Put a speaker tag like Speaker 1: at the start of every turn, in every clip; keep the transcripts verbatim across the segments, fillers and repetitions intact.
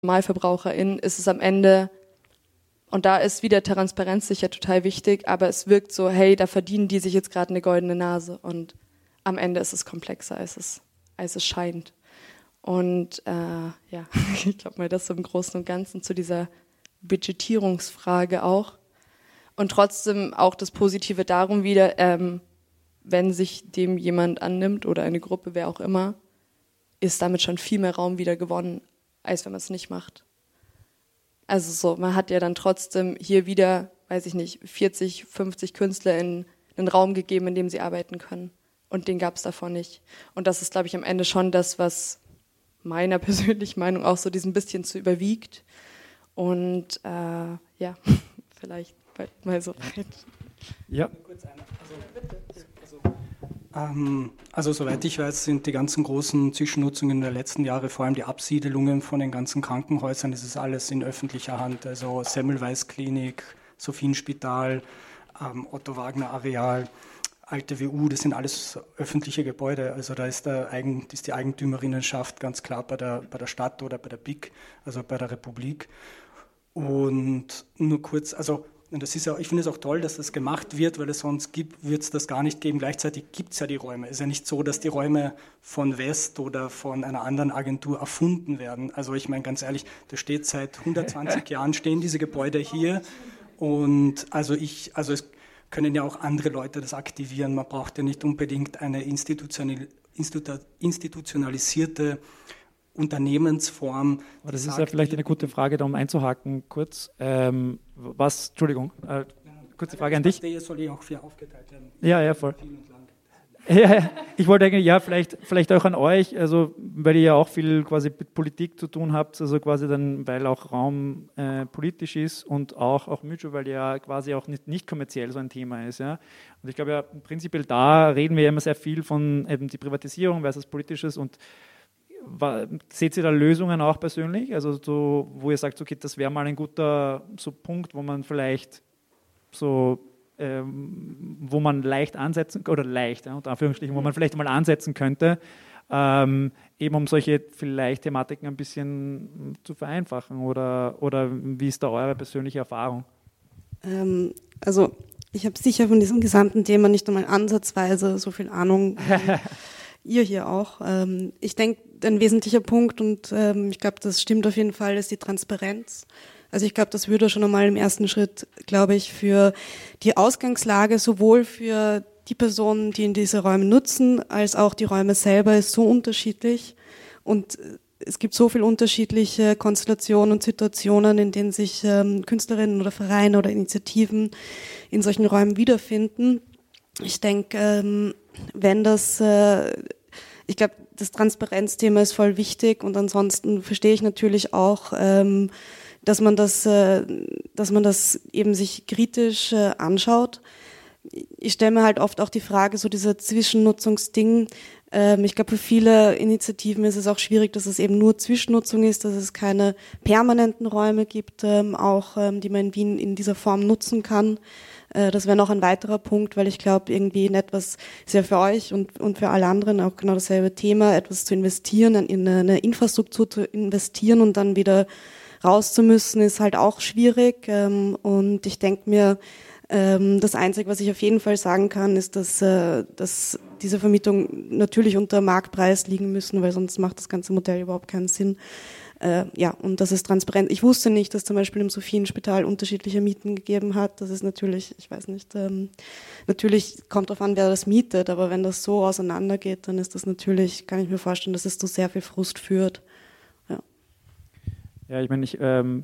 Speaker 1: Normalverbraucherin ist es am Ende, und da ist wieder Transparenz sicher total wichtig, aber es wirkt so, hey, da verdienen die sich jetzt gerade eine goldene Nase und am Ende ist es komplexer, als es, als es scheint. Und äh, ja, ich glaube mal, das so im Großen und Ganzen zu dieser Budgetierungsfrage auch. Und trotzdem auch das Positive darum wieder, ähm, wenn sich dem jemand annimmt oder eine Gruppe, wer auch immer, ist damit schon viel mehr Raum wieder gewonnen, als wenn man es nicht macht. Also so, man hat ja dann trotzdem hier wieder, weiß ich nicht, vierzig, fünfzig Künstler in einen Raum gegeben, in dem sie arbeiten können. Und den gab es davor nicht. Und das ist, glaube ich, am Ende schon das, was meiner persönlichen Meinung auch so diesen bisschen zu überwiegt. Und äh, ja, vielleicht bald mal so weit.
Speaker 2: Ja.
Speaker 3: Ähm, also soweit ich weiß, sind die ganzen großen Zwischennutzungen der letzten Jahre, vor allem die Absiedelungen von den ganzen Krankenhäusern, das ist alles in öffentlicher Hand. Also Semmelweis Klinik, Sophienspital, ähm, Otto Wagner Areal, Alte W U, das sind alles öffentliche Gebäude. Also da ist, der Eigen, ist die Eigentümerinnenschaft ganz klar bei der, bei der Stadt oder bei der B I C, also bei der Republik. Und nur kurz, also und das ist ja, ich finde es auch toll, dass das gemacht wird, weil es sonst gibt, wird es das gar nicht geben. Gleichzeitig gibt es ja die Räume. Es ist ja nicht so, dass die Räume von West oder von einer anderen Agentur erfunden werden. Also ich meine ganz ehrlich, da steht seit hundertzwanzig Jahren stehen diese Gebäude hier. Und also ich, also es können ja auch andere Leute das aktivieren. Man braucht ja nicht unbedingt eine institutionell, institutionalisierte Unternehmensform.
Speaker 2: Aber das ist ja vielleicht eine gute Frage, da um einzuhaken, kurz. Ähm, was, Entschuldigung, äh, kurze Frage an dich.
Speaker 3: Das soll ja auch fair aufgeteilt werden.
Speaker 2: Ja, ja, voll. Ja, ja. Ich wollte eigentlich, ja, vielleicht, vielleicht auch an euch, also weil ihr ja auch viel quasi mit Politik zu tun habt, also quasi dann, weil auch Raum äh, politisch ist und auch, auch Myjo, weil ja quasi auch nicht, nicht kommerziell so ein Thema ist. Ja. Und ich glaube ja, prinzipiell da reden wir ja immer sehr viel von eben die Privatisierung versus Politisches und War, seht ihr da Lösungen auch persönlich? Also so, wo ihr sagt, okay, das wäre mal ein guter so Punkt, wo man vielleicht so, ähm, wo man leicht ansetzen, oder leicht, ja, unter Anführungsstrichen, wo man vielleicht mal ansetzen könnte, ähm, eben um solche vielleicht Thematiken ein bisschen zu vereinfachen oder, oder wie ist da eure persönliche Erfahrung?
Speaker 4: Ähm, also ich habe sicher von diesem gesamten Thema nicht einmal ansatzweise so viel Ahnung. Ihr hier auch. Ähm, ich denke, ein wesentlicher Punkt, und ähm, ich glaube, das stimmt auf jeden Fall, ist die Transparenz. Also ich glaube, das würde schon einmal im ersten Schritt, glaube ich, für die Ausgangslage, sowohl für die Personen, die in diese Räume nutzen, als auch die Räume selber, ist so unterschiedlich. Und es gibt so viele unterschiedliche Konstellationen und Situationen, in denen sich ähm, Künstlerinnen oder Vereine oder Initiativen in solchen Räumen wiederfinden. Ich denke, ähm, wenn das, äh, ich glaube, das Transparenzthema ist voll wichtig, und ansonsten verstehe ich natürlich auch, ähm, dass man das, äh, dass man das eben sich kritisch äh, anschaut. Ich stelle mir halt oft auch die Frage, so dieser Zwischennutzungsding. Ähm, ich glaube, für viele Initiativen ist es auch schwierig, dass es eben nur Zwischennutzung ist, dass es keine permanenten Räume gibt, ähm, auch ähm, die man in Wien in dieser Form nutzen kann. Das wäre noch ein weiterer Punkt, weil ich glaube, irgendwie in etwas, ist ja für euch und, und für alle anderen auch genau dasselbe Thema, etwas zu investieren, in eine Infrastruktur zu investieren und dann wieder raus zu müssen, ist halt auch schwierig. Und ich denke mir, das Einzige, was ich auf jeden Fall sagen kann, ist, dass, dass diese Vermietung natürlich unter Marktpreis liegen müssen, weil sonst macht das ganze Modell überhaupt keinen Sinn. Äh, ja, und das ist transparent. Ich wusste nicht, dass zum Beispiel im Sophienspital unterschiedliche Mieten gegeben hat. Das ist natürlich, ich weiß nicht, ähm, natürlich kommt darauf an, wer das mietet, aber wenn das so auseinandergeht, dann ist das natürlich, kann ich mir vorstellen, dass es zu sehr viel Frust führt. Ja,
Speaker 2: ja ich meine, ich, ähm,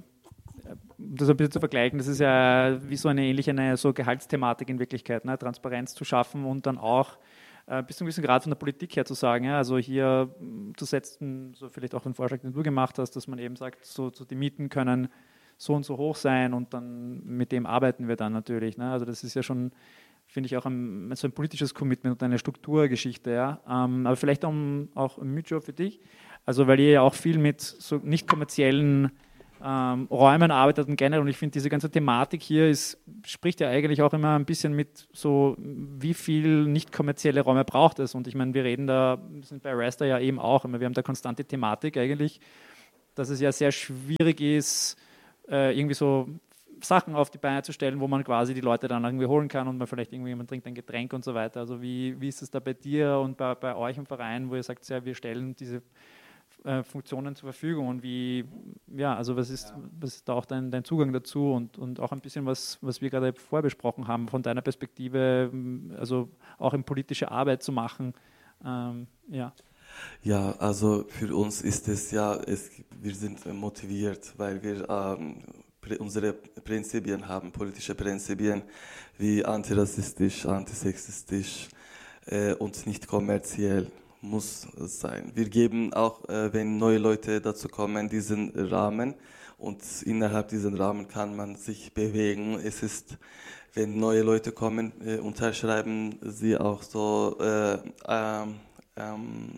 Speaker 2: das ein bisschen zu vergleichen, das ist ja wie so eine ähnliche eine so Gehaltsthematik in Wirklichkeit, ne? Transparenz zu schaffen und dann auch Äh, bis zu einem gewissen Grad von der Politik her zu sagen, ja, also hier zu setzen, so vielleicht auch den Vorschlag, den du gemacht hast, dass man eben sagt, so, so die Mieten können so und so hoch sein und dann mit dem arbeiten wir dann natürlich. Ne? Also das ist ja schon, finde ich, auch ein, so ein politisches Commitment und eine Strukturgeschichte. Ja? Ähm, aber vielleicht um, auch ein Myjo für dich, also weil ihr ja auch viel mit so nicht kommerziellen Ähm, Räumen arbeitet und generell, und ich finde, diese ganze Thematik hier ist, spricht ja eigentlich auch immer ein bisschen mit so, wie viel nicht kommerzielle Räume braucht es, und ich meine, wir reden da, wir sind bei Rasta ja eben auch immer, wir haben da konstante Thematik eigentlich, dass es ja sehr schwierig ist, äh, irgendwie so Sachen auf die Beine zu stellen, wo man quasi die Leute dann irgendwie holen kann und man vielleicht irgendwie jemand trinkt ein Getränk und so weiter. Also wie, wie ist es da bei dir und bei, bei euch im Verein, wo ihr sagt, ja, wir stellen diese äh, Funktionen zur Verfügung und wie, ja, also was ist, ja. was ist da auch dein, dein Zugang dazu und, und auch ein bisschen was, was wir gerade vorbesprochen haben, von deiner Perspektive, also auch in politische Arbeit zu machen, ähm, ja.
Speaker 5: Ja, also für uns ist es ja, es, wir sind motiviert, weil wir ähm, unsere Prinzipien haben, politische Prinzipien wie antirassistisch, antisexistisch äh, und nicht kommerziell muss es sein. Wir geben auch, äh, wenn neue Leute dazu kommen, diesen Rahmen und innerhalb diesen Rahmen kann man sich bewegen. Es ist, wenn neue Leute kommen, äh, unterschreiben sie auch so äh, ähm, ähm,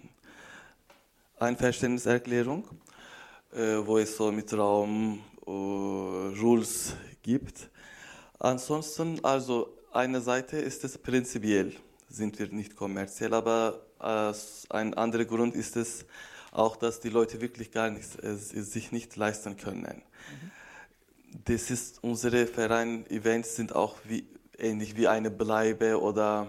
Speaker 5: Einverständniserklärung, äh, wo es so mit Raum Rules gibt. Ansonsten, also eine Seite ist es prinzipiell, sind wir nicht kommerziell, aber äh, ein anderer Grund ist es auch, dass die Leute wirklich gar nicht, äh, sich nicht leisten können. Mhm. Das ist, unsere Verein-Events sind auch wie, ähnlich wie eine Bleibe oder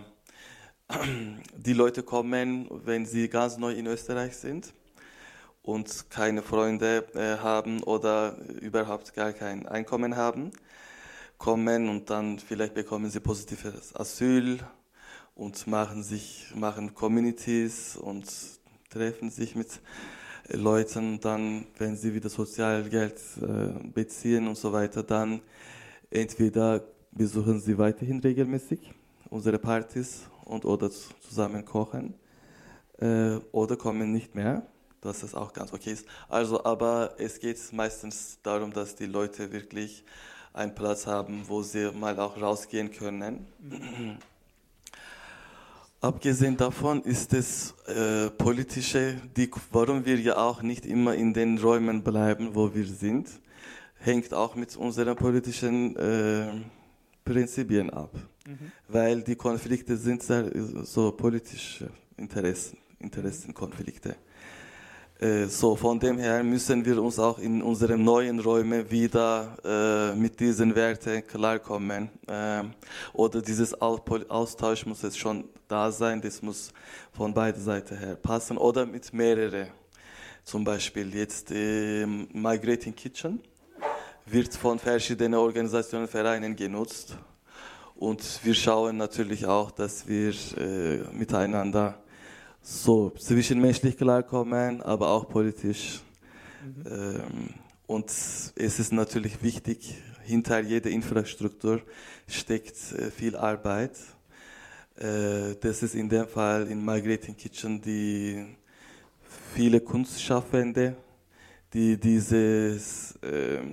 Speaker 5: die Leute kommen, wenn sie ganz neu in Österreich sind und keine Freunde äh, haben oder überhaupt gar kein Einkommen haben, kommen und dann vielleicht bekommen sie positives Asyl und machen sich, machen Communities und treffen sich mit Leuten. Dann, wenn sie wieder Sozialgeld äh, beziehen und so weiter, dann entweder besuchen sie weiterhin regelmäßig unsere Partys und oder zusammen kochen äh, oder kommen nicht mehr. Dass es auch ganz okay ist. Also, aber es geht meistens darum, dass die Leute wirklich einen Platz haben, wo sie mal auch rausgehen können. Mhm. Abgesehen davon ist es äh, politische, die, warum wir ja auch nicht immer in den Räumen bleiben, wo wir sind, hängt auch mit unseren politischen äh, Prinzipien ab. Mhm. Weil die Konflikte sind sehr, so politische Interessen, Interessenkonflikte. So, von dem her müssen wir uns auch in unseren neuen Räumen wieder äh, mit diesen Werten klarkommen. Äh, oder dieses Austausch muss es schon da sein, das muss von beiden Seiten her passen. Oder mit mehreren. Zum Beispiel jetzt äh, Migrating Kitchen wird von verschiedenen Organisationen, Vereinen genutzt. Und wir schauen natürlich auch, dass wir äh, miteinander so zwischenmenschlich klarkommen, aber auch politisch. Mhm. Ähm, und es ist natürlich wichtig, hinter jeder Infrastruktur steckt äh, viel Arbeit. Äh, das ist in dem Fall in Migrating Kitchen die viele Kunstschaffende, die dieses äh, äh,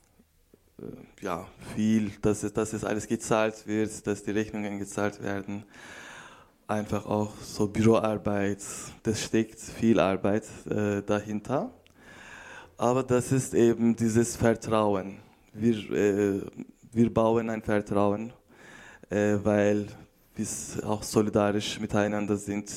Speaker 5: ja viel, dass es, dass es alles gezahlt wird, dass die Rechnungen gezahlt werden. Einfach auch so Büroarbeit, das steckt viel Arbeit äh, dahinter. Aber das ist eben dieses Vertrauen. Wir, äh, wir bauen ein Vertrauen, äh, weil wir auch solidarisch miteinander sind.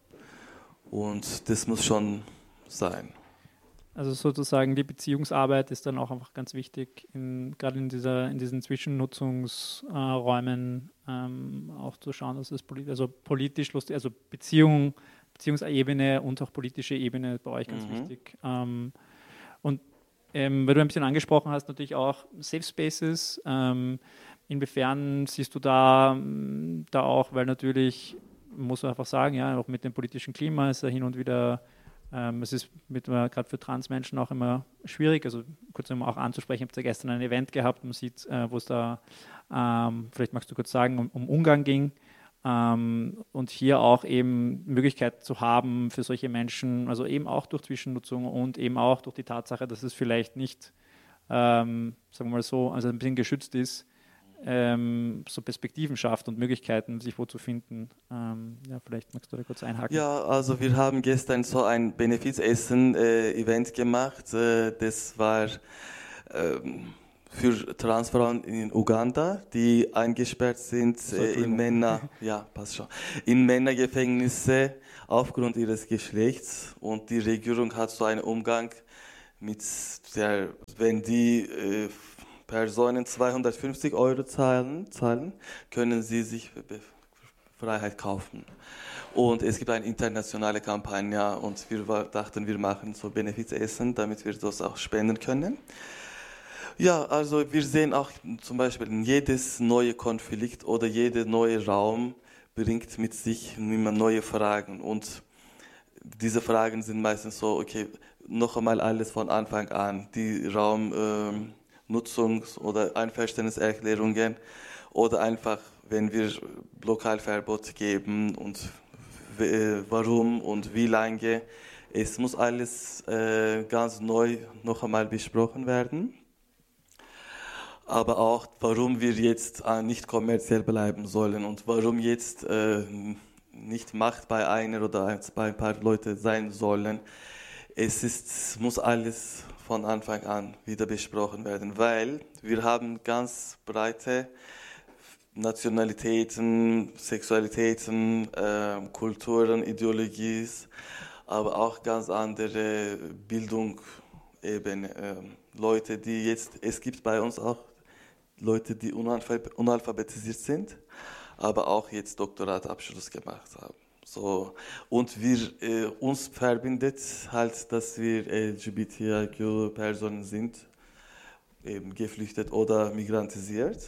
Speaker 5: Und das muss schon sein.
Speaker 2: Also sozusagen die Beziehungsarbeit ist dann auch einfach ganz wichtig, in, gerade in, dieser, in diesen Zwischennutzungsräumen ähm, auch zu schauen, dass es politi- also politisch lustig, also Beziehung, Beziehungsebene und auch politische Ebene bei euch ganz mhm. wichtig. Ähm, und ähm, weil du ein bisschen angesprochen hast, natürlich auch Safe Spaces. Ähm, inwiefern siehst du da, da auch, weil natürlich, muss man einfach sagen, ja, auch mit dem politischen Klima ist ja hin und wieder. Ähm, es ist gerade für Transmenschen auch immer schwierig, also kurz um auch anzusprechen, ich habe ja gestern ein Event gehabt, man sieht, äh, wo es da, ähm, vielleicht magst du kurz sagen, um, um Umgang ging ähm, und hier auch eben Möglichkeit zu haben für solche Menschen, also eben auch durch Zwischennutzung und eben auch durch die Tatsache, dass es vielleicht nicht, ähm, sagen wir mal so, also ein bisschen geschützt ist, Ähm, so Perspektiven schafft und Möglichkeiten, sich wo zu finden. Ähm, ja, vielleicht magst du da kurz einhaken.
Speaker 5: Ja, also wir haben gestern so ein Benefizessen-Event äh, gemacht. Äh, das war äh, für Transfrauen in Uganda, die eingesperrt sind äh, in Männer, ja, passt schon, in Männergefängnisse aufgrund ihres Geschlechts. Und die Regierung hat so einen Umgang mit der, wenn die äh, Personen zweihundertfünfzig Euro zahlen, zahlen, können sie sich Freiheit kaufen. Und es gibt eine internationale Kampagne und wir dachten, wir machen so Benefizessen, damit wir das auch spenden können. Ja, also wir sehen auch zum Beispiel, jedes neue Konflikt oder jeder neue Raum bringt mit sich immer neue Fragen. Und diese Fragen sind meistens so, okay, noch einmal alles von Anfang an, die Raumnutzungs- oder Einverständniserklärungen oder einfach, wenn wir Lokalverbot geben und warum und wie lange. Es muss alles äh, ganz neu noch einmal besprochen werden. Aber auch, warum wir jetzt äh, nicht kommerziell bleiben sollen und warum jetzt äh, nicht Macht bei einer oder bei ein paar Leuten sein sollen. Es ist, muss alles von Anfang an wieder besprochen werden, weil wir haben ganz breite Nationalitäten, Sexualitäten, äh, Kulturen, Ideologien, aber auch ganz andere Bildungsebene. Äh, Leute, die jetzt, es gibt bei uns auch Leute, die unalphabetisiert sind, aber auch jetzt Doktoratabschluss gemacht haben. So, und wir, äh, uns verbindet halt, dass wir L G B T I Q-Personen sind, eben geflüchtet oder migrantisiert.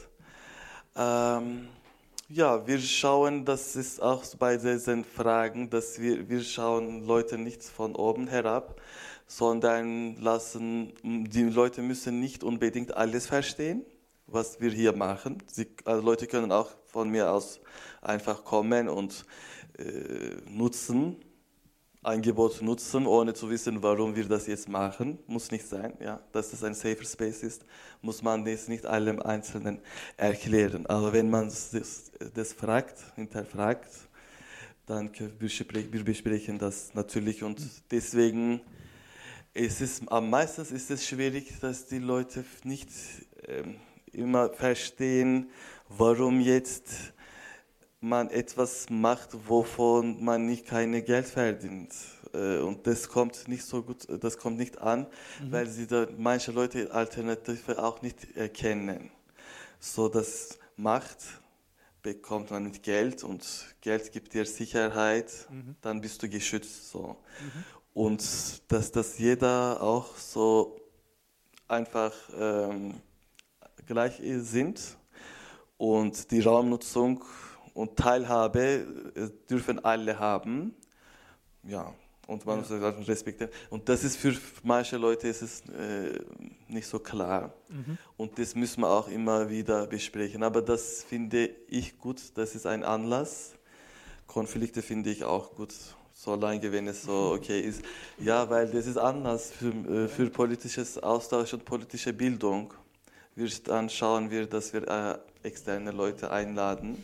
Speaker 5: Ähm, ja, wir schauen, das ist auch bei diesen Fragen, dass wir, wir schauen Leute nicht von oben herab, sondern lassen, die Leute müssen nicht unbedingt alles verstehen, was wir hier machen. Sie, also Leute können auch von mir aus einfach kommen und äh, nutzen, Angebot nutzen, ohne zu wissen, warum wir das jetzt machen. Muss nicht sein, ja. Dass es ein safer Space ist, muss man das nicht allem Einzelnen erklären. Aber wenn man das, das fragt, hinterfragt, dann wir besprechen das natürlich. Und deswegen ist es, am meisten ist es schwierig, dass die Leute nicht ähm, immer verstehen, warum jetzt man etwas macht, wovon man nicht keine Geld verdient. Und das kommt nicht so gut, das kommt nicht an, mhm. weil sie da manche Leute Alternative auch nicht erkennen. So, dass Macht bekommt man mit Geld und Geld gibt dir Sicherheit, mhm. dann bist du geschützt. So. Mhm. Und dass das jeder auch so einfach ähm, gleich sind und die Raumnutzung und Teilhabe dürfen alle haben, ja, und man muss das respektieren. Und das ist für manche Leute ist es, äh, nicht so klar. Mhm. Und das müssen wir auch immer wieder besprechen. Aber das finde ich gut, das ist ein Anlass. Konflikte finde ich auch gut, solange wenn es so okay ist. Ja, weil das ist Anlass für, für politisches Austausch und politische Bildung. Wir, dann schauen wir, dass wir äh, externe Leute einladen,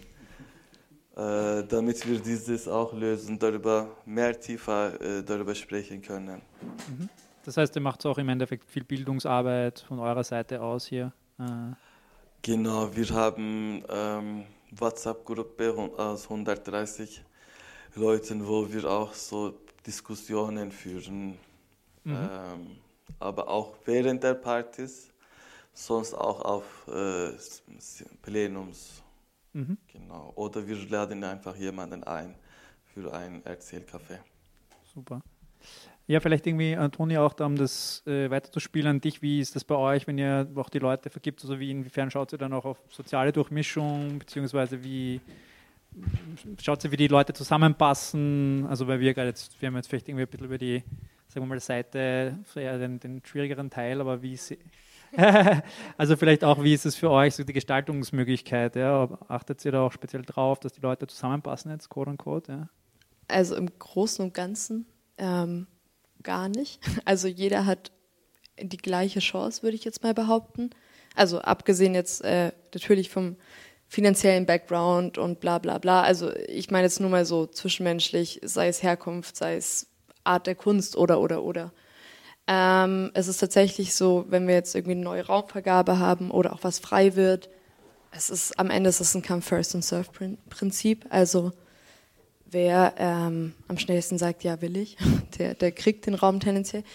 Speaker 5: äh, damit wir dieses auch lösen, darüber mehr tiefer äh, darüber sprechen können.
Speaker 2: Mhm. Das heißt, ihr macht auch im Endeffekt viel Bildungsarbeit von eurer Seite aus hier? Äh.
Speaker 5: Genau, wir haben ähm, WhatsApp-Gruppe aus hundertdreißig Leuten, wo wir auch so Diskussionen führen, mhm. ähm, aber auch während der Partys. Sonst auch auf äh, Plenums. Mhm. Genau. Oder wir laden einfach jemanden ein für ein Erzählcafé.
Speaker 2: Super. Ja, vielleicht irgendwie, Antonia, auch da, um das äh, weiterzuspielen an dich. Wie ist das bei euch, wenn ihr auch die Leute vergibt? Also wie, inwiefern schaut ihr dann auch auf soziale Durchmischung, beziehungsweise wie schaut ihr, wie die Leute zusammenpassen? Also weil wir gerade jetzt, wir haben jetzt vielleicht irgendwie ein bisschen über die, sagen wir mal, Seite, eher den, den schwierigeren Teil, aber wie sie also vielleicht auch, wie ist es für euch, so die Gestaltungsmöglichkeit? Ja? Achtet ihr da auch speziell drauf, dass die Leute zusammenpassen jetzt, quote unquote? Ja?
Speaker 1: Also im Großen und Ganzen ähm, gar nicht. Also jeder hat die gleiche Chance, würde ich jetzt mal behaupten. Also abgesehen jetzt äh, natürlich vom finanziellen Background und bla bla bla. Also ich meine jetzt nur mal so zwischenmenschlich, sei es Herkunft, sei es Art der Kunst oder oder oder. Ähm, es ist tatsächlich so, wenn wir jetzt irgendwie eine neue Raumvergabe haben oder auch was frei wird, es ist am Ende ist es ein Come-First-and-Serve-Prinzip. Also wer ähm, am schnellsten sagt, ja will ich, der, der kriegt den Raum tendenziell.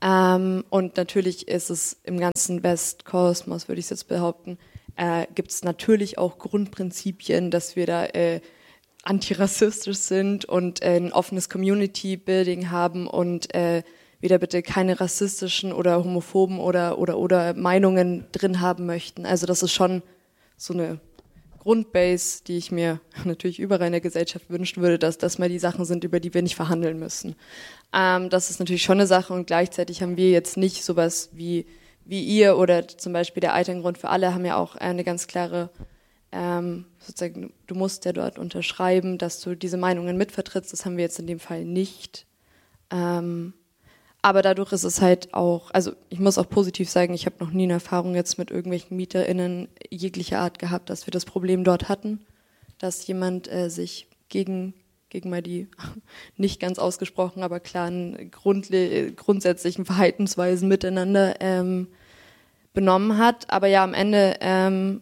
Speaker 1: Ähm, und natürlich ist es im ganzen Westkosmos, würde ich jetzt behaupten, äh, gibt es natürlich auch Grundprinzipien, dass wir da äh, antirassistisch sind und äh, ein offenes Community-Building haben und äh, wieder bitte keine rassistischen oder homophoben oder, oder, oder Meinungen drin haben möchten. Also das ist schon so eine Grundbase, die ich mir natürlich überall in der Gesellschaft wünschen würde, dass das mal die Sachen sind, über die wir nicht verhandeln müssen. Ähm, das ist natürlich schon eine Sache und gleichzeitig haben wir jetzt nicht sowas wie, wie ihr oder zum Beispiel der Elterngrund für alle haben ja auch eine ganz klare, ähm, sozusagen, du musst ja dort unterschreiben, dass du diese Meinungen mitvertrittst. Das haben wir jetzt in dem Fall nicht. Ähm, Aber dadurch ist es halt auch, also ich muss auch positiv sagen, ich habe noch nie eine Erfahrung jetzt mit irgendwelchen MieterInnen jeglicher Art gehabt, dass wir das Problem dort hatten, dass jemand äh, sich gegen, gegen mal die nicht ganz ausgesprochen, aber klaren grundle- grundsätzlichen Verhaltensweisen miteinander ähm, benommen hat. Aber ja, am Ende, ähm,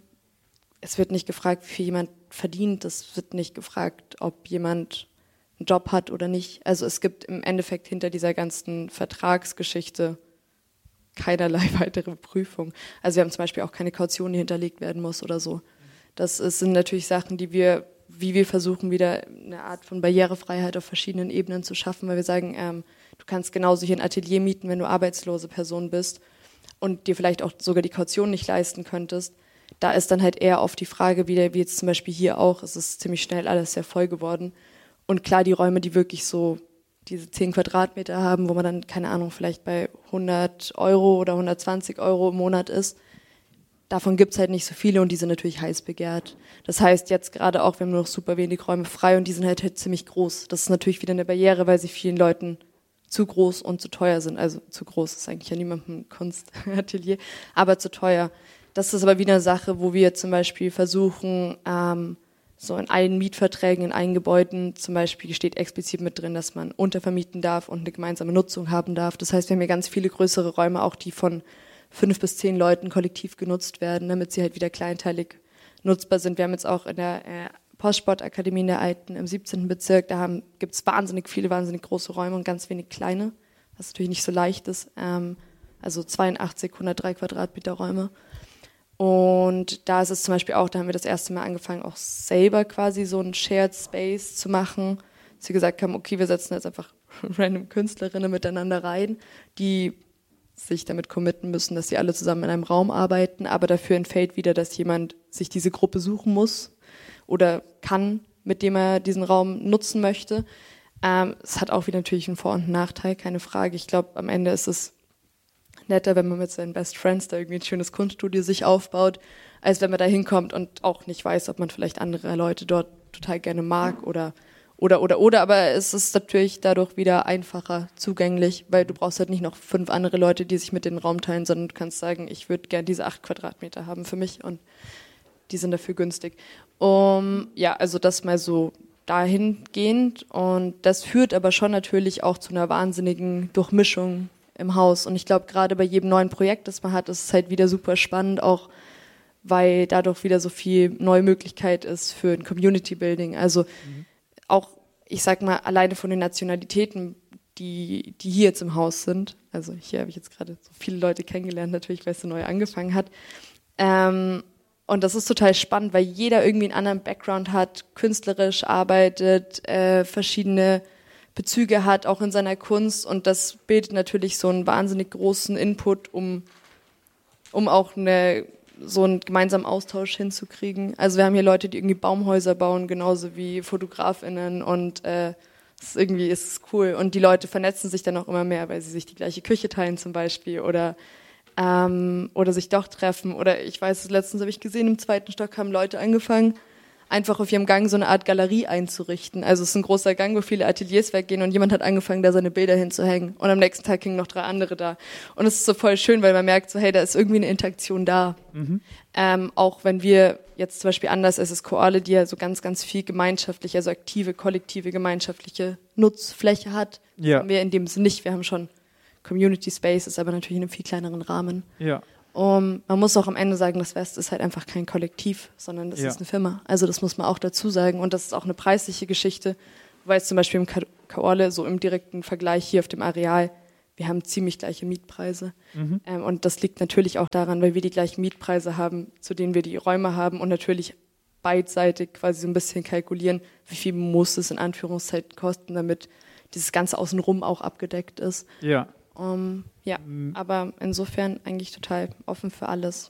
Speaker 1: es wird nicht gefragt, wie viel jemand verdient, es wird nicht gefragt, ob jemand einen Job hat oder nicht. Also es gibt im Endeffekt hinter dieser ganzen Vertragsgeschichte keinerlei weitere Prüfung. Also wir haben zum Beispiel auch keine Kaution, die hinterlegt werden muss oder so. Das ist, sind natürlich Sachen, die wir, wie wir versuchen, wieder eine Art von Barrierefreiheit auf verschiedenen Ebenen zu schaffen, weil wir sagen, ähm, du kannst genauso hier ein Atelier mieten, wenn du arbeitslose Person bist und dir vielleicht auch sogar die Kaution nicht leisten könntest. Da ist dann halt eher oft die Frage, wie, der, wie jetzt zum Beispiel hier auch, es ist ziemlich schnell alles sehr voll geworden. Und klar, die Räume, die wirklich so diese zehn Quadratmeter haben, wo man dann, keine Ahnung, vielleicht bei hundert Euro oder hundertzwanzig Euro im Monat ist, davon gibt es halt nicht so viele und die sind natürlich heiß begehrt. Das heißt, jetzt gerade auch, wir haben nur noch super wenig Räume frei und die sind halt, halt ziemlich groß. Das ist natürlich wieder eine Barriere, weil sie vielen Leuten zu groß und zu teuer sind. Also zu groß ist eigentlich ja niemandem ein Kunstatelier, aber zu teuer. Das ist aber wieder eine Sache, wo wir zum Beispiel versuchen, ähm, so in allen Mietverträgen, in allen Gebäuden zum Beispiel steht explizit mit drin, dass man untervermieten darf und eine gemeinsame Nutzung haben darf. Das heißt, wir haben hier ganz viele größere Räume, auch die von fünf bis zehn Leuten kollektiv genutzt werden, damit sie halt wieder kleinteilig nutzbar sind. Wir haben jetzt auch in der äh, Postsportakademie in der Alten im siebzehnten Bezirk, da gibt es wahnsinnig viele, wahnsinnig große Räume und ganz wenig kleine, was natürlich nicht so leicht ist. Ähm, also zweiundachtzig, hundertdrei Quadratmeter Räume. Und da ist es zum Beispiel auch, da haben wir das erste Mal angefangen, auch selber quasi so einen Shared Space zu machen, dass wir gesagt haben, okay, wir setzen jetzt einfach random Künstlerinnen miteinander rein, die sich damit committen müssen, dass sie alle zusammen in einem Raum arbeiten, aber dafür entfällt wieder, dass jemand sich diese Gruppe suchen muss oder kann, mit dem er diesen Raum nutzen möchte. Ähm, es hat auch wieder natürlich einen Vor- und einen Nachteil, keine Frage. Ich glaube, am Ende ist es netter, wenn man mit seinen Best Friends da irgendwie ein schönes Kunststudio sich aufbaut, als wenn man da hinkommt und auch nicht weiß, ob man vielleicht andere Leute dort total gerne mag oder oder oder oder, aber es ist natürlich dadurch wieder einfacher zugänglich, weil du brauchst halt nicht noch fünf andere Leute, die sich mit den Raum teilen, sondern du kannst sagen, ich würde gerne diese acht Quadratmeter haben für mich und die sind dafür günstig. Um, ja, also das mal so dahingehend und das führt aber schon natürlich auch zu einer wahnsinnigen Durchmischung im Haus. Und ich glaube, gerade bei jedem neuen Projekt, das man hat, ist es halt wieder super spannend, auch weil dadurch wieder so viel neue Möglichkeit ist für ein Community Building. Also mhm. auch, ich sag mal, alleine von den Nationalitäten, die, die hier jetzt im Haus sind, also hier habe ich jetzt gerade so viele Leute kennengelernt, natürlich, weil es so neu angefangen hat. Ähm, und das ist total spannend, weil jeder irgendwie einen anderen Background hat, künstlerisch arbeitet, äh, verschiedene Bezüge hat, auch in seiner Kunst und das bildet natürlich so einen wahnsinnig großen Input, um, um auch eine, so einen gemeinsamen Austausch hinzukriegen. Also wir haben hier Leute, die irgendwie Baumhäuser bauen, genauso wie FotografInnen und äh, das irgendwie ist es cool und die Leute vernetzen sich dann auch immer mehr, weil sie sich die gleiche Küche teilen zum Beispiel oder ähm, oder sich doch treffen oder ich weiß, letztens habe ich gesehen, im zweiten Stock haben Leute angefangen, einfach auf ihrem Gang so eine Art Galerie einzurichten. Also es ist ein großer Gang, wo viele Ateliers weggehen und jemand hat angefangen, da seine Bilder hinzuhängen. Und am nächsten Tag hingen noch drei andere da. Und es ist so voll schön, weil man merkt so, hey, da ist irgendwie eine Interaktion da. Mhm. Ähm, auch wenn wir jetzt zum Beispiel anders als das Koale, die ja so ganz, ganz viel gemeinschaftliche, also aktive, kollektive, gemeinschaftliche Nutzfläche hat, ja. Haben wir in dem Sinne nicht. Wir haben schon Community Spaces, aber natürlich in einem viel kleineren Rahmen. Ja. Um, man muss auch am Ende sagen, das West ist halt einfach kein Kollektiv, sondern das ja. ist eine Firma. Also das muss man auch dazu sagen. Und das ist auch eine preisliche Geschichte, weil es zum Beispiel im Koale so im direkten Vergleich hier auf dem Areal wir haben ziemlich gleiche Mietpreise.
Speaker 2: Mhm.
Speaker 1: Ähm, und das liegt natürlich auch daran, weil wir die gleichen Mietpreise haben, zu denen wir die Räume haben und natürlich beidseitig quasi so ein bisschen kalkulieren, wie viel muss es in Anführungszeichen kosten, damit dieses Ganze außenrum auch abgedeckt ist.
Speaker 2: Ja.
Speaker 1: Um, ja,
Speaker 2: Mhm.
Speaker 1: aber insofern eigentlich total offen für alles.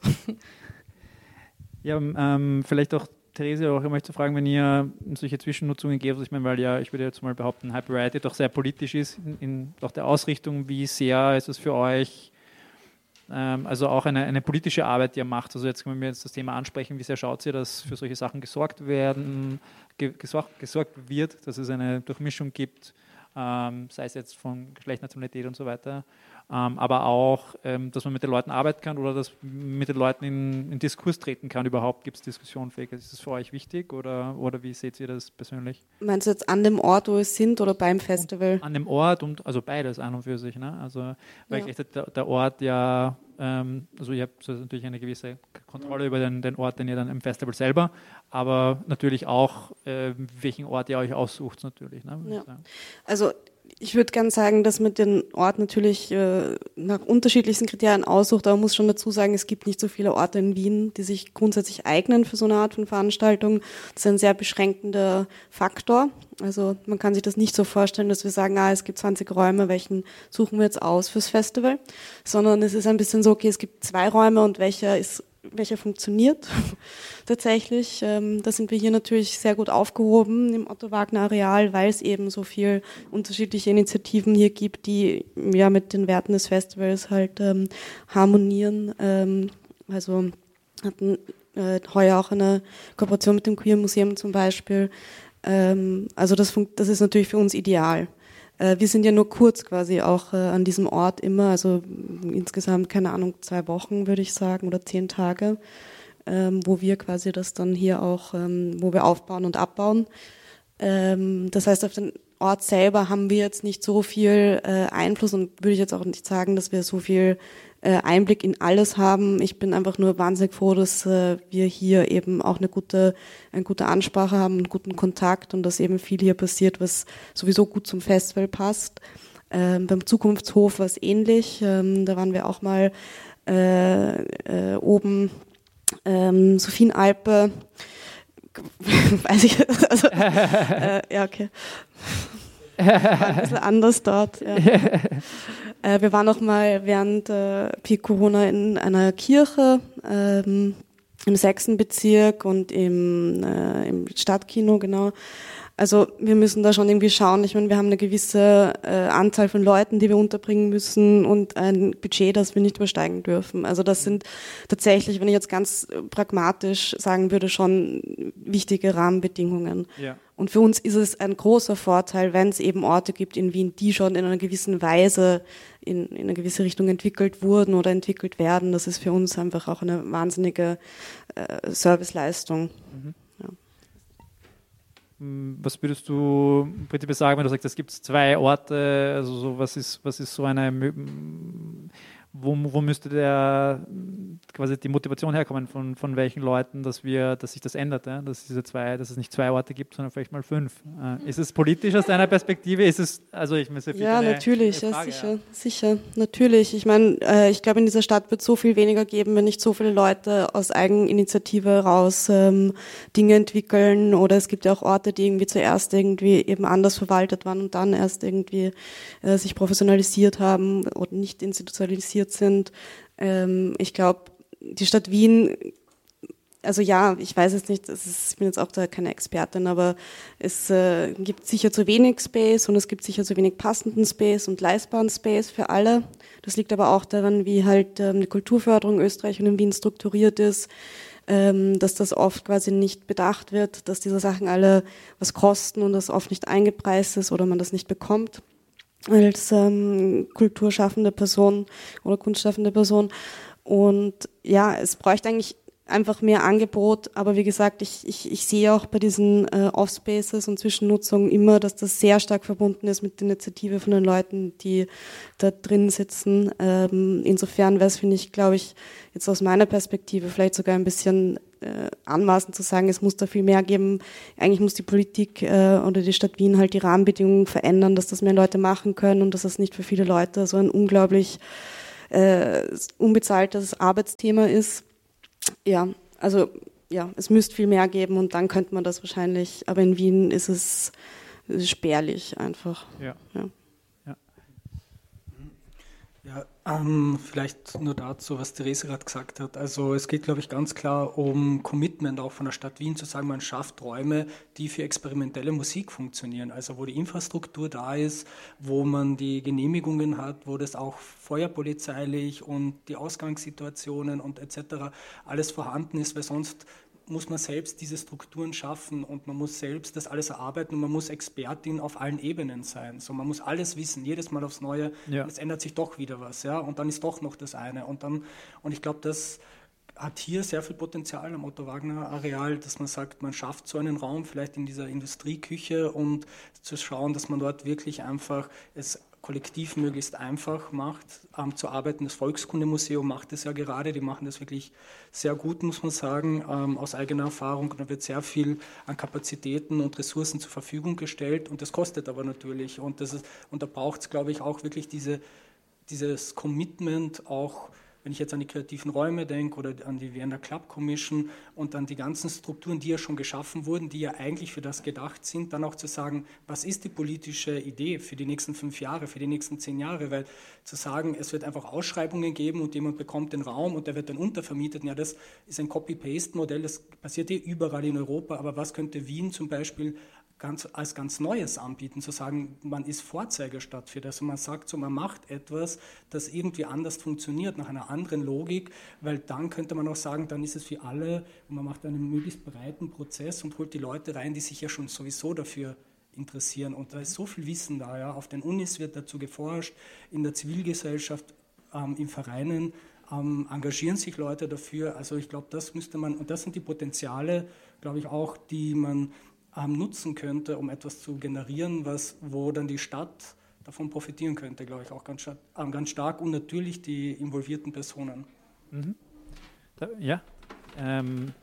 Speaker 2: Ja, ähm, vielleicht auch Therese, auch immer zu fragen, wenn ihr solche Zwischennutzungen gebt, also ich meine, weil ja, ich würde jetzt mal behaupten, Hyperiority doch sehr politisch ist, in, in auch der Ausrichtung, wie sehr ist es für euch, ähm, also auch eine, eine politische Arbeit, die ihr macht, also jetzt können wir jetzt das Thema ansprechen, wie sehr schaut ihr, dass für solche Sachen gesorgt werden, ge, gesorgt, gesorgt wird, dass es eine Durchmischung gibt, ähm, sei es jetzt von Geschlecht, Nationalität und so weiter, ähm, aber auch, ähm, dass man mit den Leuten arbeiten kann oder dass mit den Leuten in, in Diskurs treten kann überhaupt. Gibt es Diskussionfähigkeit? Ist das für euch wichtig oder, oder wie seht ihr das persönlich?
Speaker 4: Meinst du jetzt an dem Ort, wo wir sind oder beim Festival?
Speaker 2: Und an dem Ort und also beides an und für sich. Ne? Also, weil
Speaker 4: Ja.
Speaker 2: ich, der, der Ort ja, ähm, also ihr habt so natürlich eine gewisse Kontrolle über den, den Ort, den ihr dann im Festival selber, aber natürlich auch, äh, welchen Ort ihr euch aussucht natürlich. Ne?
Speaker 4: Ja. Also ich würde gerne sagen, dass man den Ort natürlich äh, nach unterschiedlichsten Kriterien aussucht, aber man muss schon dazu sagen, es gibt nicht so viele Orte in Wien, die sich grundsätzlich eignen für so eine Art von Veranstaltung. Das ist ein sehr beschränkender Faktor. Also man kann sich das nicht so vorstellen, dass wir sagen, ah, es gibt zwanzig Räume, welchen suchen wir jetzt aus fürs Festival, sondern es ist ein bisschen so, okay, es gibt zwei Räume und welcher ist welcher funktioniert tatsächlich. Ähm, da sind wir hier natürlich sehr gut aufgehoben im Otto-Wagner-Areal, weil es eben so viel unterschiedliche Initiativen hier gibt, die ja mit den Werten des Festivals halt ähm, harmonieren. Ähm, also hatten äh, heuer auch eine Kooperation mit dem Queer Museum zum Beispiel. Ähm, also das, funkt, das ist natürlich für uns ideal. Wir sind ja nur kurz quasi auch äh, an diesem Ort immer, also insgesamt, keine Ahnung, zwei Wochen würde ich sagen oder zehn Tage, ähm, wo wir quasi das dann hier auch, ähm, wo wir aufbauen und abbauen. Ähm, das heißt, auf den Ort selber haben wir jetzt nicht so viel äh, Einfluss und würde ich jetzt auch nicht sagen, dass wir so viel äh, Einblick in alles haben. Ich bin einfach nur wahnsinnig froh, dass äh, wir hier eben auch eine gute, eine gute Ansprache haben, einen guten Kontakt und dass eben viel hier passiert, was sowieso gut zum Festival passt. Ähm, beim Zukunftshof war es ähnlich. Ähm, da waren wir auch mal äh, äh, oben ähm, Sophienalpe. Weiß ich, also, äh, ja, okay. War ein bisschen anders dort. Ja. äh, wir waren auch mal während äh, Peak Corona in einer Kirche ähm, im sechsten Bezirk und im, äh, im Stadtkino, genau. Also wir müssen da schon irgendwie schauen. Ich meine, wir haben eine gewisse äh, Anzahl von Leuten, die wir unterbringen müssen und ein Budget, das wir nicht übersteigen dürfen. Also das sind tatsächlich, wenn ich jetzt ganz pragmatisch sagen würde, schon wichtige Rahmenbedingungen.
Speaker 2: Ja.
Speaker 4: Und für uns ist es ein großer Vorteil, wenn es eben Orte gibt in Wien, die schon in einer gewissen Weise in, in eine gewisse Richtung entwickelt wurden oder entwickelt werden. Das ist für uns einfach auch eine wahnsinnige äh, Serviceleistung. Mhm.
Speaker 2: Was würdest du im Prinzip sagen, wenn du sagst, es gibt zwei Orte, also so, was ist, was ist so eine, wo, wo müsste der quasi die Motivation herkommen von, von welchen Leuten, dass wir, dass sich das ändert, ja? dass diese zwei, dass es nicht zwei Orte gibt, sondern vielleicht mal fünf. Ist es politisch aus deiner Perspektive? Ist es, also ich meine,
Speaker 4: ja,
Speaker 2: eine,
Speaker 4: natürlich,
Speaker 2: eine Frage,
Speaker 4: ja, sicher,
Speaker 2: ja.
Speaker 4: sicher, natürlich. Ich meine, äh, ich glaube, in dieser Stadt wird es so viel weniger geben, wenn nicht so viele Leute aus Eigeninitiative raus ähm, Dinge entwickeln, oder es gibt ja auch Orte, die irgendwie zuerst irgendwie eben anders verwaltet waren und dann erst irgendwie äh, sich professionalisiert haben oder nicht institutionalisiert sind. Ähm, ich glaube, die Stadt Wien, also ja, ich weiß es nicht, das ist, ich bin jetzt auch da keine Expertin, aber es äh, gibt sicher zu wenig Space und es gibt sicher zu wenig passenden Space und leistbaren Space für alle. Das liegt aber auch daran, wie halt ähm, die Kulturförderung Österreich und in Wien strukturiert ist, ähm, dass das oft quasi nicht bedacht wird, dass diese Sachen alle was kosten und das oft nicht eingepreist ist oder man das nicht bekommt als ähm, kulturschaffende Person oder kunstschaffende Person. Und ja, es bräuchte eigentlich einfach mehr Angebot, aber wie gesagt, ich, ich, ich sehe auch bei diesen äh, Off-Spaces und Zwischennutzungen immer, dass das sehr stark verbunden ist mit der Initiative von den Leuten, die da drin sitzen. Ähm, insofern wäre es, finde ich, glaube ich, jetzt aus meiner Perspektive vielleicht sogar ein bisschen äh, anmaßen zu sagen, es muss da viel mehr geben. Eigentlich muss die Politik äh, oder die Stadt Wien halt die Rahmenbedingungen verändern, dass das mehr Leute machen können und dass das nicht für viele Leute so ein unglaublich äh, unbezahltes Arbeitsthema ist. Ja, also ja, es müsste viel mehr geben und dann könnte man das wahrscheinlich, aber in Wien ist es, ist es spärlich einfach.
Speaker 2: Ja.
Speaker 4: Ja.
Speaker 3: Ja, ähm, vielleicht nur dazu, was Therese gerade gesagt hat. Also es geht, glaube ich, ganz klar um Commitment auch von der Stadt Wien, zu sagen, man schafft Räume, die für experimentelle Musik funktionieren. Also wo die Infrastruktur da ist, wo man die Genehmigungen hat, wo das auch feuerpolizeilich und die Ausgangssituationen und et cetera alles vorhanden ist, weil sonst muss man selbst diese Strukturen schaffen und man muss selbst das alles erarbeiten und man muss Expertin auf allen Ebenen sein. So, man muss alles wissen, jedes Mal aufs Neue. Ja. Und es ändert sich doch wieder was, ja, und dann ist doch noch das eine. Und dann, und ich glaube, das hat hier sehr viel Potenzial am Otto-Wagner-Areal, dass man sagt, man schafft so einen Raum vielleicht in dieser Industrieküche und zu schauen, dass man dort wirklich einfach es kollektiv möglichst einfach macht, ähm, zu arbeiten. Das Volkskundemuseum macht das ja gerade, die machen das wirklich sehr gut, muss man sagen, ähm, aus eigener Erfahrung. Und da wird sehr viel an Kapazitäten und Ressourcen zur Verfügung gestellt und das kostet aber natürlich. Und, das ist, und da braucht es, glaube ich, auch wirklich diese, dieses Commitment, auch wenn ich jetzt an die kreativen Räume denke oder an die Vienna Club Commission und an die ganzen Strukturen, die ja schon geschaffen wurden, die ja eigentlich für das gedacht sind, dann auch zu sagen, was ist die politische Idee für die nächsten fünf Jahre, für die nächsten zehn Jahre, weil zu sagen, es wird einfach Ausschreibungen geben und jemand bekommt den Raum und der wird dann untervermietet, ja, das ist ein Copy-Paste-Modell, das passiert eh überall in Europa, aber was könnte Wien zum Beispiel Ganz, als ganz Neues anbieten, zu sagen, man ist Vorzeigerstadt für das und man sagt so, man macht etwas, das irgendwie anders funktioniert, nach einer anderen Logik, weil dann könnte man auch sagen, dann ist es für alle und man macht einen möglichst breiten Prozess und holt die Leute rein, die sich ja schon sowieso dafür interessieren und da ist so viel Wissen da, ja. Auf den Unis wird dazu geforscht, in der Zivilgesellschaft, ähm, in Vereinen ähm, engagieren sich Leute dafür, also ich glaube, das müsste man, und das sind die Potenziale, glaube ich auch, die man nutzen könnte, um etwas zu generieren, was, wo dann die Stadt davon profitieren könnte, glaube ich, auch ganz, ganz stark und natürlich die involvierten Personen.
Speaker 2: Mhm. Ja, ähm,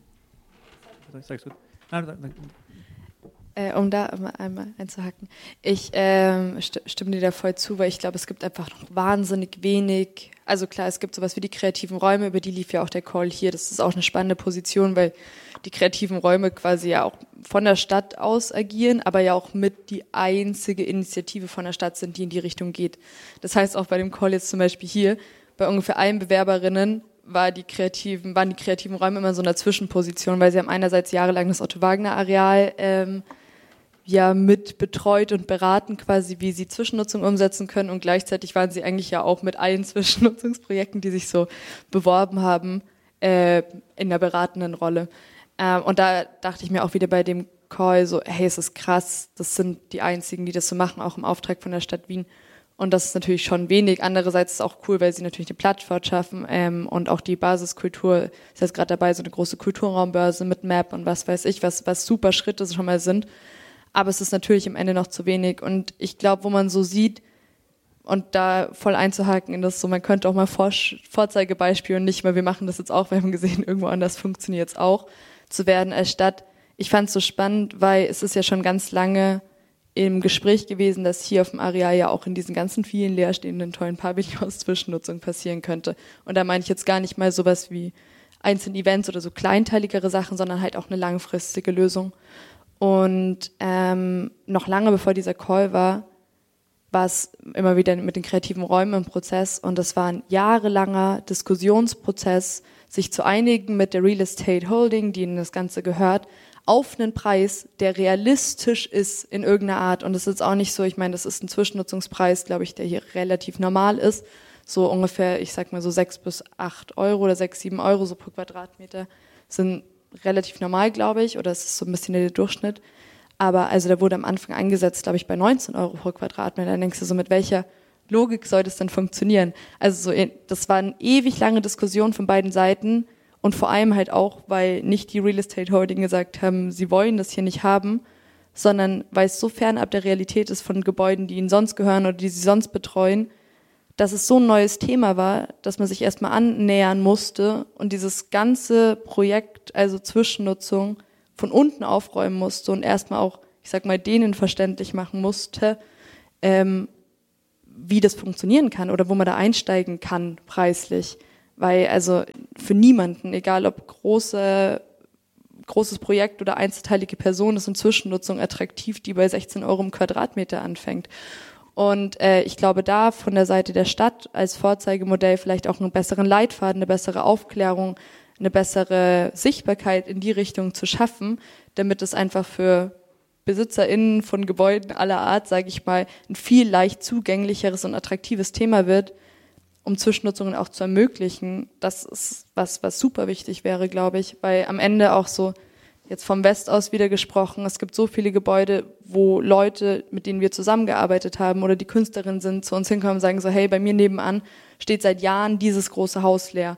Speaker 2: sagst du? Nein, nein, nein.
Speaker 1: Äh, um da einmal einzuhaken. Ich ähm, st- stimme dir da voll zu, weil ich glaube, es gibt einfach noch wahnsinnig wenig, also klar, es gibt sowas wie die kreativen Räume, über die lief ja auch der Call hier, das ist auch eine spannende Position, weil die kreativen Räume quasi ja auch von der Stadt aus agieren, aber ja auch mit die einzige Initiative von der Stadt sind, die in die Richtung geht. Das heißt auch bei dem Call jetzt zum Beispiel hier, bei ungefähr allen Bewerberinnen war die kreativen, waren die kreativen Räume immer so in einer Zwischenposition, weil sie haben einerseits jahrelang das Otto-Wagner-Areal ähm, ja mit betreut und beraten quasi, wie sie Zwischennutzung umsetzen können und gleichzeitig waren sie eigentlich ja auch mit allen Zwischennutzungsprojekten, die sich so beworben haben, äh, in der beratenden Rolle. Ähm, und da dachte ich mir auch wieder bei dem Call so, hey, es ist krass, das sind die einzigen, die das so machen, auch im Auftrag von der Stadt Wien. Und das ist natürlich schon wenig. Andererseits ist es auch cool, weil sie natürlich eine Plattform schaffen ähm, und auch die Basiskultur ist jetzt gerade dabei, so eine große Kulturraumbörse mit Map und was weiß ich, was, was super Schritte schon mal sind. Aber es ist natürlich am Ende noch zu wenig. Und ich glaube, wo man so sieht, und da voll einzuhaken in das so, man könnte auch mal Vor- Vorzeigebeispiel und nicht mal, wir machen das jetzt auch, wir haben gesehen, irgendwo anders funktioniert es auch, zu werden als Stadt. Ich fand es so spannend, weil es ist ja schon ganz lange im Gespräch gewesen, dass hier auf dem Areal ja auch in diesen ganzen vielen leerstehenden tollen Pavillons Zwischennutzung passieren könnte. Und da meine ich jetzt gar nicht mal sowas wie einzelne Events oder so kleinteiligere Sachen, sondern halt auch eine langfristige Lösung. Und ähm, noch lange bevor dieser Call war, war es immer wieder mit den kreativen Räumen im Prozess und das war ein jahrelanger Diskussionsprozess, sich zu einigen mit der Real Estate Holding, die in das Ganze gehört, auf einen Preis, der realistisch ist in irgendeiner Art. Und es ist auch nicht so, ich meine, das ist ein Zwischennutzungspreis, glaube ich, der hier relativ normal ist. So ungefähr, ich sag mal so sechs bis acht Euro oder sechs, sieben Euro so pro Quadratmeter sind relativ normal, glaube ich, oder es ist so ein bisschen der Durchschnitt. Aber also da wurde am Anfang angesetzt, glaube ich, bei neunzehn Euro pro Quadratmeter. Dann denkst du so, mit welcher Logik soll das denn funktionieren? Also so, das war eine ewig lange Diskussion von beiden Seiten und vor allem halt auch, weil nicht die Real Estate Holding gesagt haben, sie wollen das hier nicht haben, sondern weil es so fernab der Realität ist von Gebäuden, die ihnen sonst gehören oder die sie sonst betreuen, dass es so ein neues Thema war, dass man sich erstmal annähern musste und dieses ganze Projekt, also Zwischennutzung, von unten aufräumen musste und erstmal auch, ich sag mal, denen verständlich machen musste, ähm, wie das funktionieren kann oder wo man da einsteigen kann preislich. Weil also für niemanden, egal ob große, großes Projekt oder einzelteilige Person, ist eine Zwischennutzung attraktiv, die bei sechzehn Euro im Quadratmeter anfängt. Und äh, ich glaube, da von der Seite der Stadt als Vorzeigemodell vielleicht auch einen besseren Leitfaden, eine bessere Aufklärung, eine bessere Sichtbarkeit in die Richtung zu schaffen, damit es einfach für BesitzerInnen von Gebäuden aller Art, sage ich mal, ein viel leicht zugänglicheres und attraktives Thema wird, um Zwischennutzungen auch zu ermöglichen. Das ist was, was super wichtig wäre, glaube ich, weil am Ende auch so, jetzt vom West aus wieder gesprochen, es gibt so viele Gebäude, wo Leute, mit denen wir zusammengearbeitet haben oder die Künstlerinnen sind, zu uns hinkommen und sagen so, hey, bei mir nebenan steht seit Jahren dieses große Haus leer.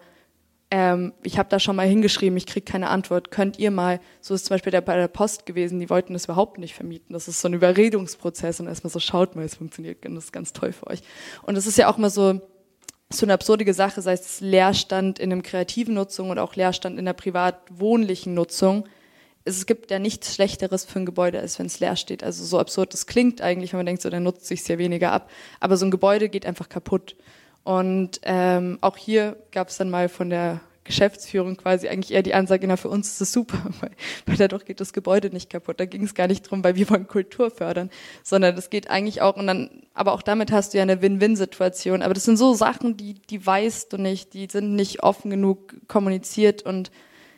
Speaker 1: Ähm, ich habe da schon mal hingeschrieben, ich kriege keine Antwort. Könnt ihr mal, so ist zum Beispiel der, bei der Post gewesen, die wollten das überhaupt nicht vermieten. Das ist so ein Überredungsprozess und erstmal so, schaut mal, es funktioniert und das ist ganz toll für euch. Und das ist ja auch mal so, so eine absurde Sache, sei es Leerstand in einer kreativen Nutzung oder auch Leerstand in der privat-wohnlichen Nutzung. Es gibt ja nichts Schlechteres für ein Gebäude, als wenn es leer steht. Also so absurd das klingt eigentlich, wenn man denkt, so dann nutzt sich es ja weniger ab. Aber so ein Gebäude geht einfach kaputt. Und ähm, auch hier gab es dann mal von der Geschäftsführung quasi eigentlich eher die Ansage, na, für uns ist es super, weil, weil dadurch geht das Gebäude nicht kaputt. Da ging es gar nicht drum, weil wir wollen Kultur fördern, sondern das geht eigentlich auch, und dann, aber auch damit hast du ja eine Win-Win-Situation. Aber das sind so Sachen, die, die weißt du nicht, die sind nicht offen genug kommuniziert, und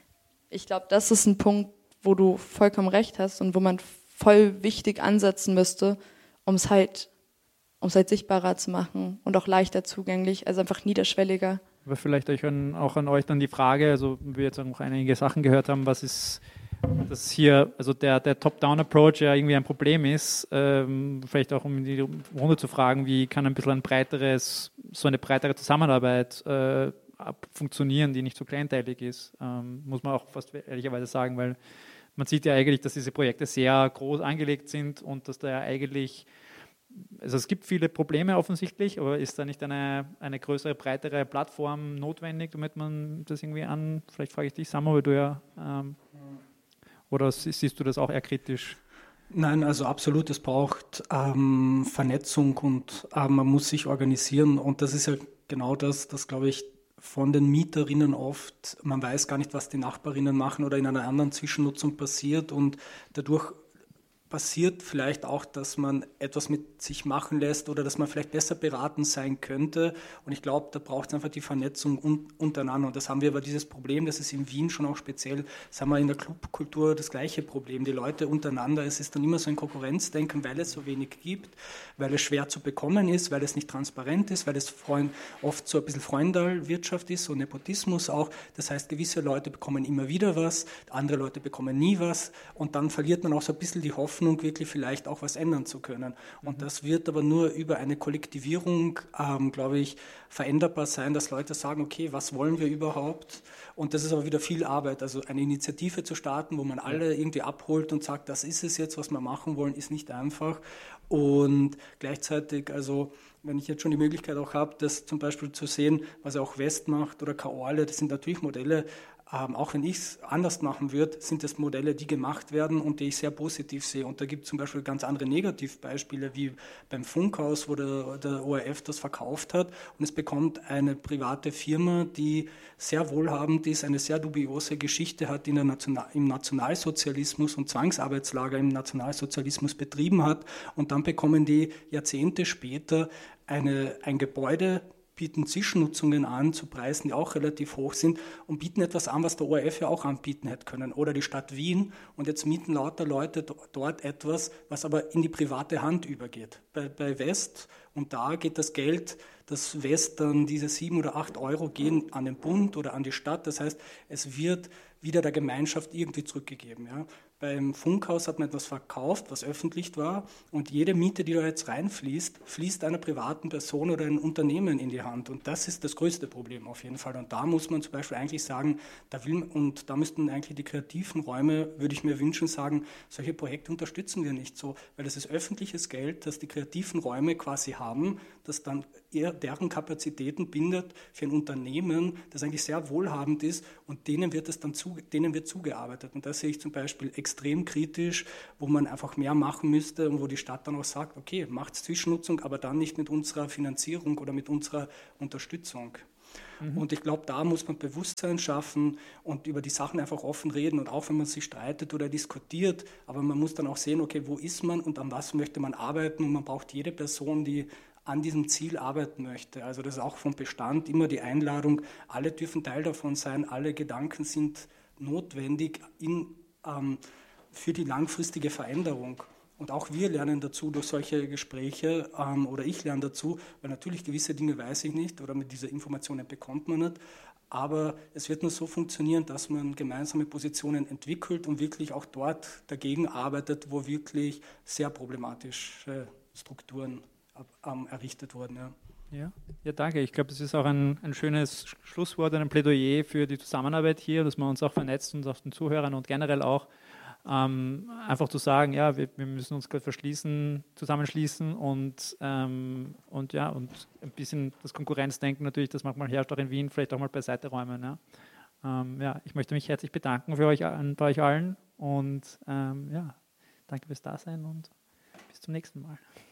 Speaker 1: ich glaube, das ist ein Punkt, wo du vollkommen recht hast und wo man voll wichtig ansetzen müsste, um es halt, um es halt sichtbarer zu machen und auch leichter zugänglich, also einfach niederschwelliger.
Speaker 2: Aber vielleicht euch an, auch an euch dann die Frage, also wir jetzt auch noch einige Sachen gehört haben, was ist, dass hier, also der, der Top-Down-Approach ja irgendwie ein Problem ist, ähm, vielleicht auch um in die Runde zu fragen, wie kann ein bisschen ein breiteres, so eine breitere Zusammenarbeit äh, funktionieren, die nicht so kleinteilig ist, ähm, muss man auch fast ehrlicherweise sagen, weil man sieht ja eigentlich, dass diese Projekte sehr groß angelegt sind und dass da ja eigentlich, also es gibt viele Probleme offensichtlich, aber ist da nicht eine, eine größere, breitere Plattform notwendig, damit man das irgendwie an, vielleicht frage ich dich, Samuel, du ja, ähm, oder siehst du das auch eher kritisch?
Speaker 3: Nein, also absolut, es braucht ähm, Vernetzung und äh, man muss sich organisieren, und das ist ja genau das, das glaube ich, von den Mieterinnen oft, man weiß gar nicht, was die Nachbarinnen machen oder in einer anderen Zwischennutzung passiert, und dadurch passiert vielleicht auch, dass man etwas mit sich machen lässt oder dass man vielleicht besser beraten sein könnte, und ich glaube, da braucht es einfach die Vernetzung un- untereinander, und das haben wir aber dieses Problem, das ist in Wien schon auch speziell, das haben wir in der Clubkultur das gleiche Problem, die Leute untereinander, es ist dann immer so ein Konkurrenzdenken, weil es so wenig gibt, weil es schwer zu bekommen ist, weil es nicht transparent ist, weil es Freund, oft so ein bisschen Freundalwirtschaft ist, so Nepotismus auch, das heißt, gewisse Leute bekommen immer wieder was, andere Leute bekommen nie was, und dann verliert man auch so ein bisschen die Hoffnung, wirklich vielleicht auch was ändern zu können. Und das wird aber nur über eine Kollektivierung, ähm, glaube ich, veränderbar sein, dass Leute sagen, okay, was wollen wir überhaupt? Und das ist aber wieder viel Arbeit. Also eine Initiative zu starten, wo man alle irgendwie abholt und sagt, das ist es jetzt, was wir machen wollen, ist nicht einfach. Und gleichzeitig, also wenn ich jetzt schon die Möglichkeit auch habe, das zum Beispiel zu sehen, was auch West macht oder Kaorle, das sind natürlich Modelle, Ähm, auch wenn ich es anders machen würde, sind das Modelle, die gemacht werden und die ich sehr positiv sehe. Und da gibt es zum Beispiel ganz andere Negativbeispiele, wie beim Funkhaus, wo der, der O R F das verkauft hat. Und es bekommt eine private Firma, die sehr wohlhabend ist, eine sehr dubiose Geschichte hat, die in der National, im Nationalsozialismus und Zwangsarbeitslager im Nationalsozialismus betrieben hat. Und dann bekommen die Jahrzehnte später eine, ein Gebäude, bieten Zwischennutzungen an zu Preisen, die auch relativ hoch sind, und bieten etwas an, was der O R F ja auch anbieten hätte können, oder die Stadt Wien, und jetzt mieten lauter Leute dort etwas, was aber in die private Hand übergeht. Bei, bei West, und da geht das Geld, das West dann diese sieben oder acht Euro gehen an den Bund oder an die Stadt, das heißt, es wird wieder der Gemeinschaft irgendwie zurückgegeben. Ja. Beim Funkhaus hat man etwas verkauft, was öffentlich war, und jede Miete, die da jetzt reinfließt, fließt einer privaten Person oder einem Unternehmen in die Hand, und das ist das größte Problem auf jeden Fall, und da muss man zum Beispiel eigentlich sagen, da will, und da müssten eigentlich die kreativen Räume, würde ich mir wünschen, sagen, solche Projekte unterstützen wir nicht so, weil das ist öffentliches Geld, das die kreativen Räume quasi haben, das dann eher deren Kapazitäten bindet für ein Unternehmen, das eigentlich sehr wohlhabend ist und denen wird es dann zu, denen wird zugearbeitet. Und das sehe ich zum Beispiel extrem kritisch, wo man einfach mehr machen müsste und wo die Stadt dann auch sagt, okay, macht Zwischennutzung, aber dann nicht mit unserer Finanzierung oder mit unserer Unterstützung. Mhm. Und ich glaube, da muss man Bewusstsein schaffen und über die Sachen einfach offen reden. Und auch wenn man sich streitet oder diskutiert, aber man muss dann auch sehen, okay, wo ist man und an was möchte man arbeiten. Und man braucht jede Person, die an diesem Ziel arbeiten möchte. Also das ist auch vom Bestand immer die Einladung, alle dürfen Teil davon sein, alle Gedanken sind notwendig in, ähm, für die langfristige Veränderung. Und auch wir lernen dazu durch solche Gespräche ähm, oder ich lerne dazu, weil natürlich gewisse Dinge weiß ich nicht oder mit dieser Informationen bekommt man nicht. Aber es wird nur so funktionieren, dass man gemeinsame Positionen entwickelt und wirklich auch dort dagegen arbeitet, wo wirklich sehr problematische Strukturen ähm, errichtet wurden. Ja.
Speaker 2: Ja, ja, danke. Ich glaube, das ist auch ein, ein schönes Schlusswort, ein Plädoyer für die Zusammenarbeit hier, dass wir uns auch vernetzen und auch den Zuhörern und generell auch Ähm, einfach zu sagen, ja, wir, wir müssen uns gerade verschließen, zusammenschließen und, ähm, und ja, und ein bisschen das Konkurrenzdenken natürlich, das manchmal herrscht auch in Wien, vielleicht auch mal beiseite räumen. Ja, ähm, ja ich möchte mich herzlich bedanken für euch, bei euch allen und ähm, ja, danke fürs Dasein und bis zum nächsten Mal.